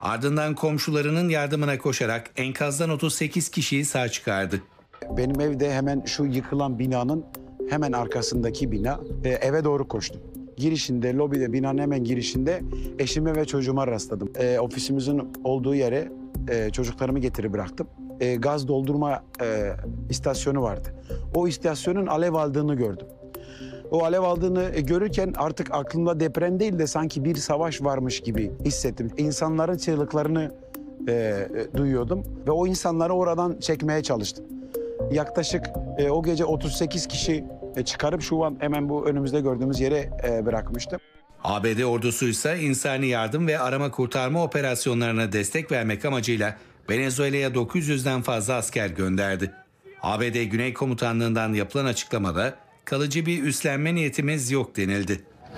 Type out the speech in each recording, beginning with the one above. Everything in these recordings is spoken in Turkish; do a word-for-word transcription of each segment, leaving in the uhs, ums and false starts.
Ardından komşularının yardımına koşarak enkazdan otuz sekiz kişiyi sağ çıkardı. Benim evde hemen şu yıkılan binanın hemen arkasındaki bina, e, eve doğru koştum. Girişinde, lobide, binanın hemen girişinde eşime ve çocuğuma rastladım. E, ofisimizin olduğu yere e, çocuklarımı getirip bıraktım. E, gaz doldurma e, istasyonu vardı. O istasyonun alev aldığını gördüm. O alev aldığını görürken artık aklımda deprem değil de sanki bir savaş varmış gibi hissettim. İnsanların çığlıklarını e, duyuyordum ve o insanları oradan çekmeye çalıştım. Yaklaşık e, o gece otuz sekiz kişi e, çıkarıp şu an hemen bu önümüzde gördüğümüz yere e, bırakmıştım. A B D ordusu ise insani yardım ve arama kurtarma operasyonlarına destek vermek amacıyla Venezuela'ya dokuz yüzden fazla asker gönderdi. A B D Güney Komutanlığı'ndan yapılan açıklamada kalıcı bir üstlenme niyetimiz yok denildi.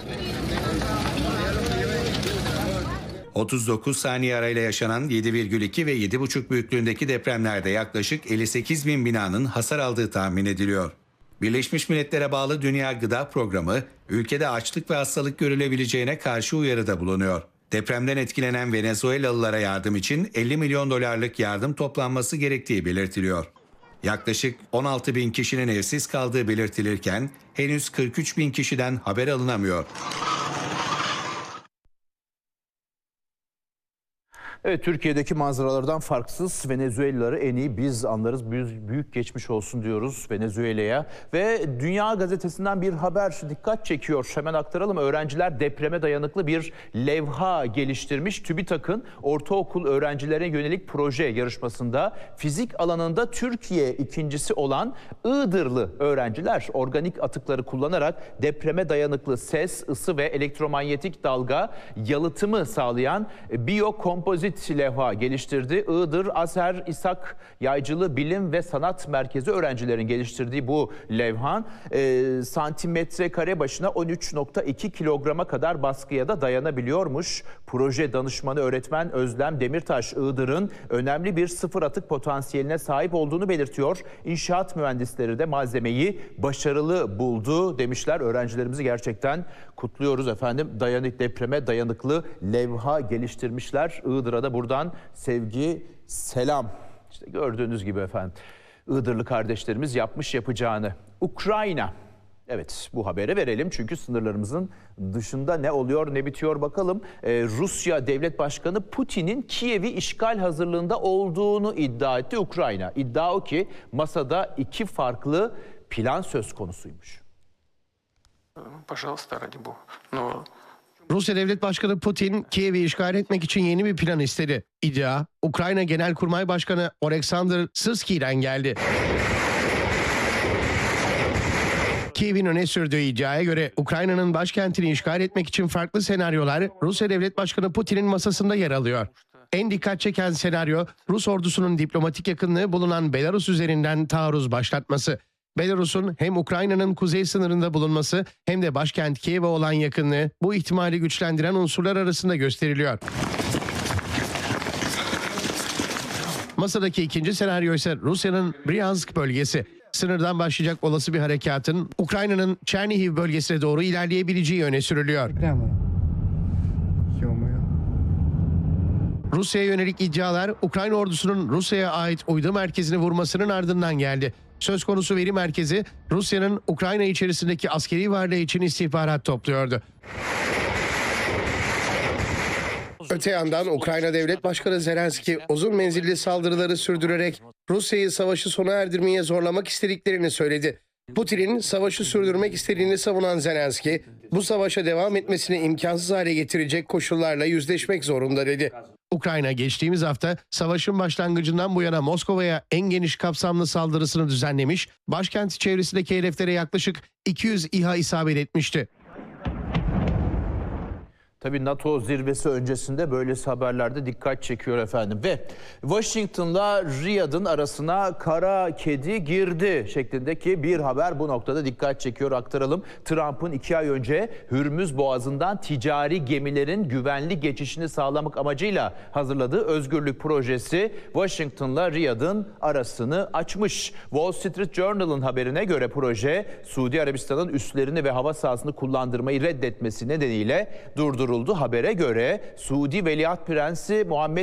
otuz dokuz saniye arayla yaşanan yedi virgül iki ve yedi buçuk büyüklüğündeki depremlerde yaklaşık elli sekiz bin binanın hasar aldığı tahmin ediliyor. Birleşmiş Milletler'e bağlı Dünya Gıda Programı, ülkede açlık ve hastalık görülebileceğine karşı uyarıda bulunuyor. Depremden etkilenen Venezuelalılara yardım için elli milyon dolarlık yardım toplanması gerektiği belirtiliyor. Yaklaşık on altı bin kişinin evsiz kaldığı belirtilirken henüz kırk üç bin kişiden haber alınamıyor. Evet, Türkiye'deki manzaralardan farksız Venezuelalıları en iyi biz anlarız. Büyük, büyük geçmiş olsun diyoruz Venezuela'ya. Ve Dünya Gazetesi'nden bir haber dikkat çekiyor. Hemen aktaralım. Öğrenciler depreme dayanıklı bir levha geliştirmiş. TÜBİTAK'ın ortaokul öğrencilerine yönelik proje yarışmasında fizik alanında Türkiye ikincisi olan Iğdırlı öğrenciler organik atıkları kullanarak depreme dayanıklı ses, ısı ve elektromanyetik dalga yalıtımı sağlayan biyokompozit levha geliştirdi. Iğdır Aser İshak Yaycılı Bilim ve Sanat Merkezi öğrencilerin geliştirdiği bu levhan e, santimetre kare başına on üç nokta iki kilograma kadar baskıya da dayanabiliyormuş. Proje danışmanı öğretmen Özlem Demirtaş, Iğdır'ın önemli bir sıfır atık potansiyeline sahip olduğunu belirtiyor. İnşaat mühendisleri de malzemeyi başarılı buldu demişler. Öğrencilerimizi gerçekten kutluyoruz efendim. Dayanık depreme dayanıklı levha geliştirmişler. Iğdır'a da buradan sevgi, selam. İşte gördüğünüz gibi efendim. Iğdırlı kardeşlerimiz yapmış yapacağını. Ukrayna. Evet, bu haberi verelim çünkü sınırlarımızın dışında ne oluyor ne bitiyor bakalım. Ee, Rusya Devlet Başkanı Putin'in Kiev'i işgal hazırlığında olduğunu iddia etti Ukrayna. İddia o ki masada iki farklı plan söz konusuymuş. Rusya Devlet Başkanı Putin, Kiev'i işgal etmek için yeni bir plan istedi. İddia, Ukrayna Genelkurmay Başkanı Oleksandr Sırski'den geldi. Kiev'in öne sürdüğü iddiaya göre Ukrayna'nın başkentini işgal etmek için farklı senaryolar Rusya Devlet Başkanı Putin'in masasında yer alıyor. En dikkat çeken senaryo, Rus ordusunun diplomatik yakınlığı bulunan Belarus üzerinden taarruz başlatması. Belarus'un hem Ukrayna'nın kuzey sınırında bulunması hem de başkent Kiev'e olan yakınlığı bu ihtimali güçlendiren unsurlar arasında gösteriliyor. Masadaki ikinci senaryo ise Rusya'nın Bryansk bölgesi. Sınırdan başlayacak olası bir harekatın Ukrayna'nın Chernihiv bölgesine doğru ilerleyebileceği öne sürülüyor. Rusya'ya yönelik iddialar Ukrayna ordusunun Rusya'ya ait uydu merkezini vurmasının ardından geldi. Söz konusu veri merkezi Rusya'nın Ukrayna içerisindeki askeri varlığı için istihbarat topluyordu. Öte yandan Ukrayna Devlet Başkanı Zelenski uzun menzilli saldırıları sürdürerek Rusya'yı savaşı sona erdirmeye zorlamak istediklerini söyledi. Putin'in savaşı sürdürmek istediğini savunan Zelenski, bu savaşa devam etmesini imkansız hale getirecek koşullarla yüzleşmek zorunda dedi. Ukrayna geçtiğimiz hafta savaşın başlangıcından bu yana Moskova'ya en geniş kapsamlı saldırısını düzenlemiş, başkent çevresindeki hedeflere yaklaşık iki yüz İHA isabet etmişti. Tabii NATO zirvesi öncesinde böylesi haberlerde dikkat çekiyor efendim. Ve Washington'la Riyad'ın arasına kara kedi girdi şeklindeki bir haber bu noktada dikkat çekiyor, aktaralım. Trump'ın iki ay önce Hürmüz Boğazı'ndan ticari gemilerin güvenli geçişini sağlamak amacıyla hazırladığı özgürlük projesi Washington'la Riyad'ın arasını açmış. Wall Street Journal'ın haberine göre proje Suudi Arabistan'ın üslerini ve hava sahasını kullandırmayı reddetmesi nedeniyle durduruldu. duyuruldu. Habere göre Suudi Veliaht Prensi Muhammed